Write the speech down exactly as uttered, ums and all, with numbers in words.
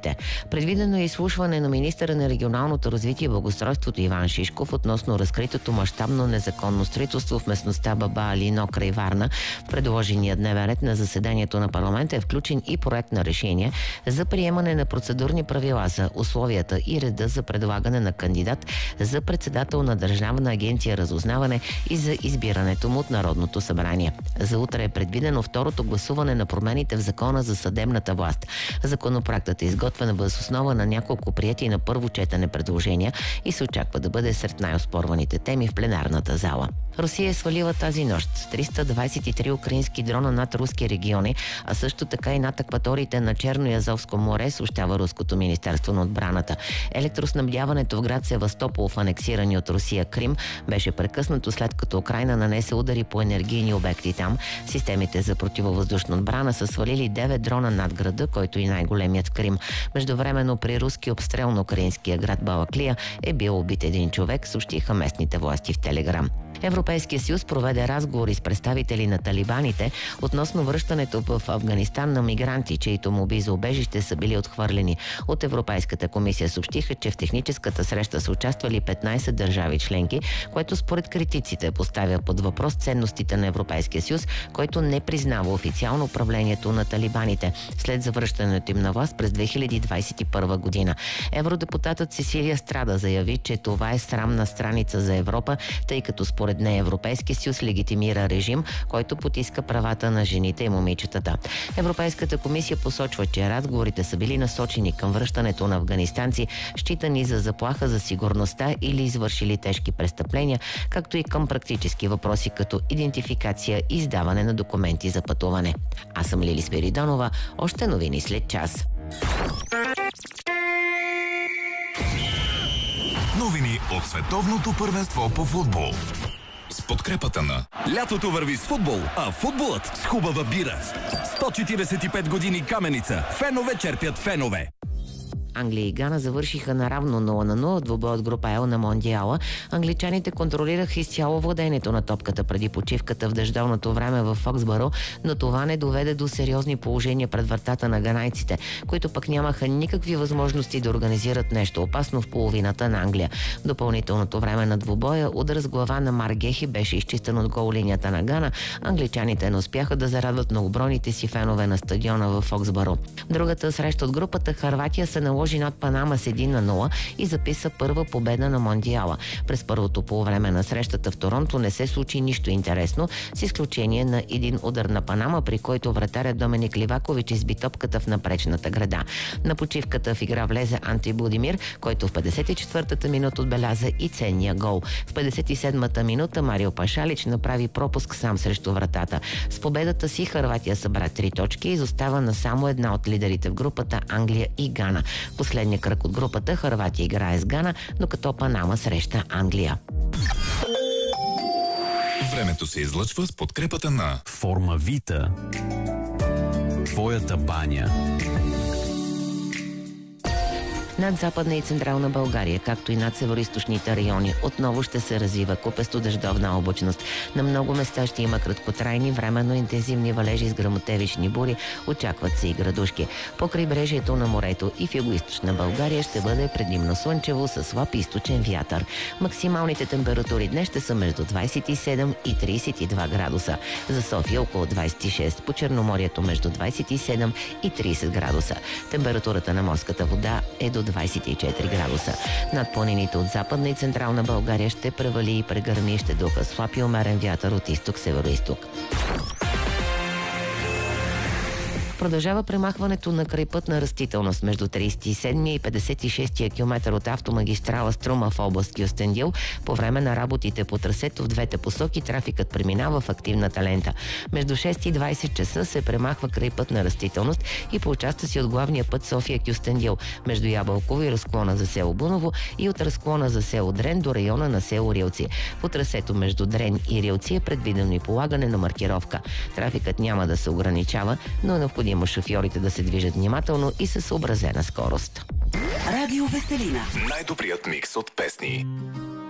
медиите. Предвидено е изслушване на министъра на регионалното развитие и благоустройството Иван Шишков относно разкритото мащабно незаконно строителство в местността Баба Алино край Варна. В предложения дневен ред на заседанието на парламента е включен и проект на решение за приемане на процедурни правила за условията и реда за предлагане на кандидат за председател на Държавна агенция разузнаване и за избирането му от Народното събрание. За утре е предвидено второто гласуване на промените в Закона за съдебната власт. Законопроектът е изготвен въз основа на няколко приети на първо четене предложения и се очаква да бъде сред най-оспорваните теми в пленарната зала. Русия е свалила тази нощ триста двадесет и три украински дрона над руски региони, а също така и над акваториите на Черно и Азовско море, съобщава Руското министерство на отбраната. Електроснабдяването в град Севастопол в анексирани от Русия Крим беше прекъснато след като Украйна нанесе удари по енергийни обекти там. Системите за противовъздушна отбрана са свалили девет дрона над града, който и най-големият в Крим. Междувременно при руски обстрел на украинския град Балаклия е бил убит един човек, съобщиха местните власти в Телеграм. Европейския съюз проведе разговори с представители на талибаните относно връщането в Афганистан на мигранти, чието молби за убежище са били отхвърлени. От Европейската комисия съобщиха, че в техническата среща са участвали петнадесет държави членки, което според критиците поставя под въпрос ценностите на Европейския съюз, който не признава официално управлението на талибаните след завръщането им на власт през две хиляди двадесет и първа година. Евродепутатът Сесилия Страда заяви, че това е срамна страница за Европа, тъй като според нея Европейския съюз легитимира режим, който потиска правата на жените и момичетата. Европейската комисия посочва, че разговорите са били насочени към връщането на афганистанци, считани за заплаха за сигурността или извършили тежки престъпления, както и към практически въпроси като идентификация и издаване на документи за пътуване. Аз съм Лили Спиридонова. Още новини след час. Новини от световното първенство по футбол. С подкрепата на... Лятото върви с футбол, а футболът с хубава бира. сто четиридесет и пет години Каменица. Фенове черпят фенове. Англия и Гана завършиха наравно нула на нула двубой от група Ел на Мондиала. Англичаните контролираха изцяло владението на топката преди почивката в дъждовното време в Фоксбъро, но това не доведе до сериозни положения пред вратата на ганайците, които пък нямаха никакви възможности да организират нещо опасно в половината на Англия. В допълнителното време на двубоя удар с глава на Маргехи беше изчистен от гол линията на Гана. Англичаните не успяха да зарадват многобройните си фенове на стадиона в Фоксбъро. Другата среща от групата Хърватия се наложи над Панама с един на нула и записа първа победа на Мондиала. През първото полувреме на срещата в Торонто не се случи нищо интересно, с изключение на един удар на Панама, при който вратарят Доминик Ливакович изби топката в напречната града. На почивката в игра влезе Анти Будимир, който в петдесет и четвъртата минута отбеляза и ценния гол. В петдесет и седмата минута Марио Пашалич направи пропуск сам срещу вратата. С победата си Хърватия събра три точки и изостава на само една от лидерите в групата Англия и Гана. Последния кръг от групата Хърватия играе с Гана, докато Панама среща Англия. Времето се излъчва с подкрепата на Формавита. Твоята баня. Над Западна и Централна България, както и над североизточните райони, отново ще се развива купесто дъждовна облачност. На много места ще има краткотрайни, временно интензивни валежи с гръмотевични бури, очакват се и градушки. По крайбрежието на морето и в югоизточна България ще бъде предимно слънчево с слаб източен вятър. Максималните температури днес ще са между двадесет и седем и тридесет и два градуса. За София около двадесет и шест, по Черноморието между двадесет и седем и тридесет градуса. Температурата на морската вода е до двадесет и четири градуса. Над планините от Западна и Централна България ще превали и прегърми и ще духа слаб и умерен вятър от изток-североизток. Продължава премахването на крайпътна растителност между тридесет и седми и петдесет и шести километър от автомагистрала Струма в област Кюстендил. По време на работите по трасето в двете посоки трафикът преминава в активната лента. Между шест и двадесет часа се премахва крайпътна растителност и по участъци си от главния път София Кюстендил, между Ябълково и разклона за село Буново и от разклона за село Дрен до района на село Рилци. По трасето между Дрен и Рилци е предвидено и полагане на маркировка. Трафикът няма да се ограничава, но е необходимо шофьорите да се движат внимателно и със съобразена скорост. Радио Веселина. Най-добрият микс от песни.